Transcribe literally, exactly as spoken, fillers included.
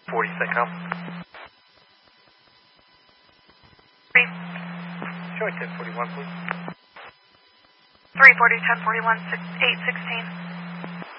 forty, Secom. Three. Show me ten forty-one, please. Three forty, ten forty-one, six, eight sixteen.